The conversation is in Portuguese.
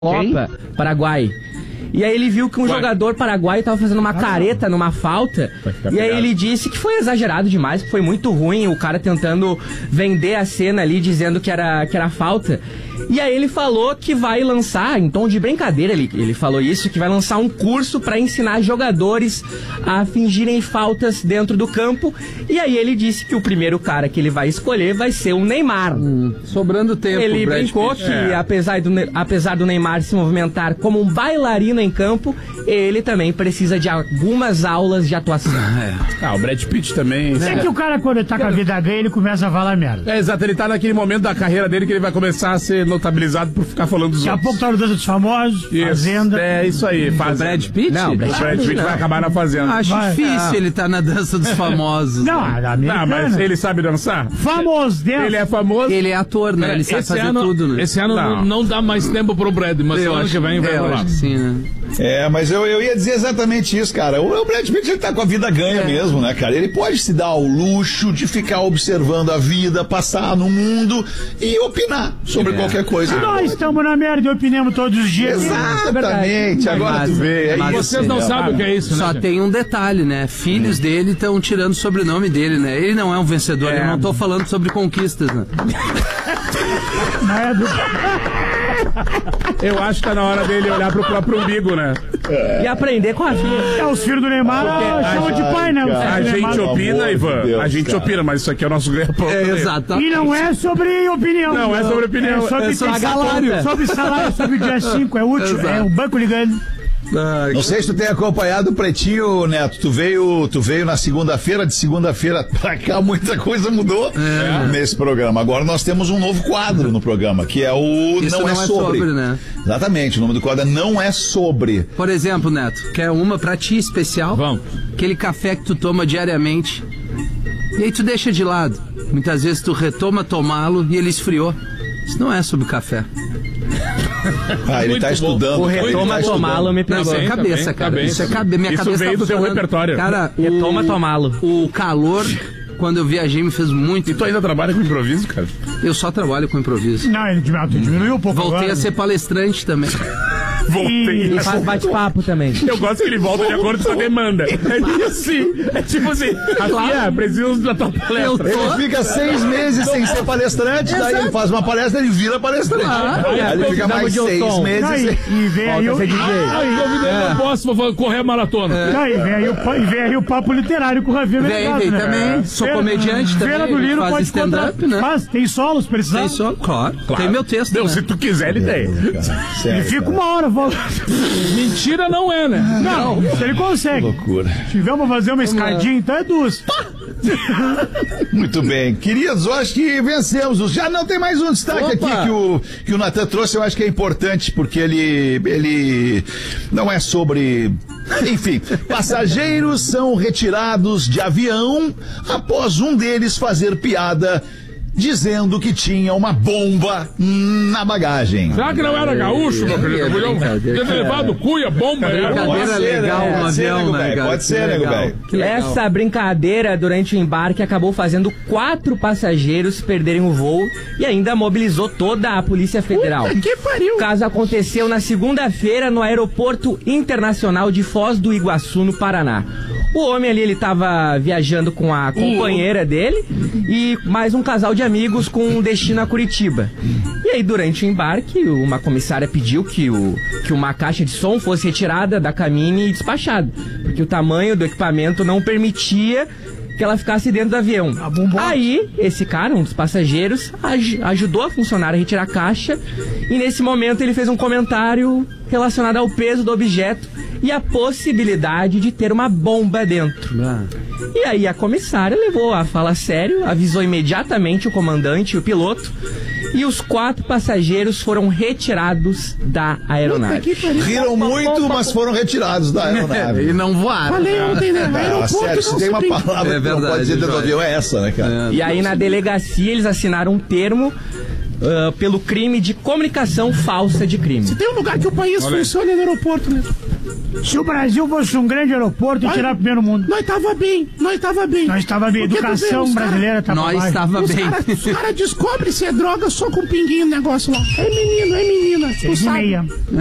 Copa, Paraguai. E aí ele viu que um jogador paraguaio tava fazendo uma careta numa falta. E aí ele disse que foi exagerado demais, que foi muito ruim o cara tentando vender a cena ali, dizendo que era falta. E aí ele falou que vai lançar, em tom de brincadeira, ele falou isso, que vai lançar um curso pra ensinar jogadores a fingirem faltas dentro do campo. E aí ele disse que o primeiro cara que ele vai escolher vai ser o Neymar. Sobrando tempo. Ele brincou que apesar do Neymar se movimentar como um bailarino em campo, ele também precisa de algumas aulas de atuação. O Brad Pitt também. É que o cara, quando ele tá com a vida ganha, ele começa a falar merda. Exato, ele tá naquele momento da carreira dele que ele vai começar a ser notabilizado por ficar falando dos outros. Daqui a pouco tá no Dança dos Famosos, Fazenda. É isso aí, Fazenda. O Brad Pitt? Não, o Brad Pitt vai acabar na Fazenda. Acho difícil ele tá na Dança dos Famosos. Não, mas ele sabe dançar? Famoso, Deus. Ele é famoso. Ele é ator, né? Ele sabe fazer tudo, né? Esse ano não dá mais tempo pro Brad, mas eu ano acho que vem vai rolar. Sim, né? Mas eu ia dizer exatamente isso, cara. O Brad Pitt, ele tá com a vida ganha mesmo, né, cara? Ele pode se dar ao luxo de ficar observando a vida, passar no mundo e opinar sobre qualquer coisa. Nós estamos na merda e opinamos todos os dias. Exatamente, agora tu vê. Vocês não sabem o que é isso, né? Só tem um detalhe, né? Filhos dele estão tirando o sobrenome dele, né? Ele não é um vencedor, eu não tô falando sobre conquistas, né? Eu acho que tá na hora dele olhar pro próprio umbigo, né? E aprender com a filha. Os filhos do Neymar chamam de pai, né? A gente opina, Ivan. A gente opina, mas isso aqui é o nosso ganha-pão. Exato. E não é sobre opinião. Não é sobre opinião. É sobre salário. Sobre salário, sobre o dia 5, é útil. É o banco ligando. Não sei se tu tem acompanhado o Pretinho, Neto. Tu veio na segunda-feira, de segunda-feira pra cá muita coisa mudou nesse programa. Agora nós temos um novo quadro no programa, que é o Isso não é sobre, né? Exatamente, o nome do quadro é Não É Sobre. Por exemplo, Neto, quer uma pra ti especial? Vamos. Aquele café que tu toma diariamente e aí tu deixa de lado. Muitas vezes tu retoma tomá-lo e ele esfriou. Isso não é sobre café. Ele tá estudando. O retoma tomá-lo me pegou. Isso é cabeça, cara. Isso é minha cabeça. Isso veio do teu repertório. Cara, retoma tomá-lo. O calor, quando eu viajei, me fez muito. E tu ainda trabalha com improviso, cara? Eu só trabalho com improviso. Não, ele diminuiu um pouco. Voltei a ser palestrante também. Voltei. E faz bate-papo também. Eu gosto que ele volta de acordo com a demanda. É tipo assim, preciso da tua palestra. Ele fica 6 meses sem ser palestrante, daí ele faz uma palestra e ele vira palestrante. Aí ele fica mais 6 meses. E vem aí o DJ. Eu posso correr a maratona. E vem aí o papo literário com o Ravi Mercado. Vem também. Sou comediante também. Feira do Liro pode stand-up, né? Tem solos, precisar. Tem solo, claro. Tem meu texto. Não, se tu quiser, ele tem. Ele fica uma hora. Mentira não é, né? Não, ele consegue. Loucura. Se tiver pra fazer uma escadinha, então é 2. Muito bem. Queridos, eu acho que vencemos. Já não tem mais um destaque aqui que o Natan trouxe, eu acho que é importante, porque ele não é sobre... Enfim, passageiros são retirados de avião após um deles fazer piada dizendo que tinha uma bomba na bagagem. Será que não era gaúcho, meu querido? Podia ter levado cuia, bomba. Brincadeira legal no avião, né, cara? Pode ser, nego velho. Essa brincadeira durante o embarque acabou fazendo 4 passageiros perderem o voo e ainda mobilizou toda a Polícia Federal. Que pariu! O caso aconteceu na segunda-feira no Aeroporto Internacional de Foz do Iguaçu, no Paraná. O homem ali, ele tava viajando com a companheira dele e mais um casal de amigos com destino a Curitiba. E aí, durante o embarque, uma comissária pediu que uma caixa de som fosse retirada da cabine e despachada, porque o tamanho do equipamento não permitia que ela ficasse dentro do avião. Aí, esse cara, um dos passageiros, ajudou a funcionária a retirar a caixa e nesse momento ele fez um comentário relacionado ao peso do objeto e a possibilidade de ter uma bomba dentro. E aí a comissária levou a fala a sério, avisou imediatamente o comandante e o piloto, e os 4 passageiros foram retirados da aeronave. Riram muito, mas foram retirados da aeronave. E não voaram. Falei ontem, né? Sério, se tem uma palavra que não pode dizer dentro do avião, é essa, né, cara? E aí na delegacia eles assinaram um termo pelo crime de comunicação falsa de crime. Se tem um lugar que o país funciona é no aeroporto, né? Se o Brasil fosse um grande aeroporto, ia tirar primeiro mundo. Nós estava bem. Nós estava bem. Educação brasileira estava bem. Nós estava bem. Os caras descobrem se é droga só com pinguinho o negócio lá. É menino, é menina. Tu sabe.